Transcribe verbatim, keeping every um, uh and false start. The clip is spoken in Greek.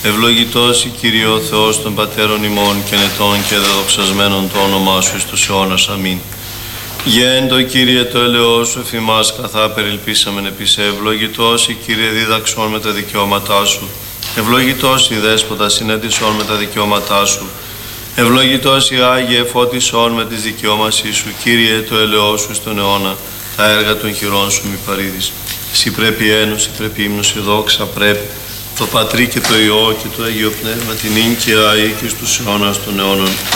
Ευλογητός η Κύριε ο Θεός των Πατέρων ημών και νετών και δεδοξασμένων το όνομά Σου εις τους αιώνας. Αμήν. Γέντο Κύριε το ελαιός Σου εφημάς καθά περιλπίσαμεν επί ευλογητός η Κύριε δίδαξον με τα δικαιώματά Σου. Ευλογητός η Δέσποτα συνέτησον με τα δικαιώματά Σου. Ευλογητός η Άγιε φώτισον με τις δικαιώμασή Σου. Κύριε το ελαιός Σου στον αιώνα, τα έργα των χειρών Σου μη παρήδεις. Εσύ πρέπει ένωση, πρέπει ύμνος, η δόξα πρέπει το Πατρί και το Υιό και το Αγίο Πνεύμα, την ίν και αή και στους αιώνας των αιώνων.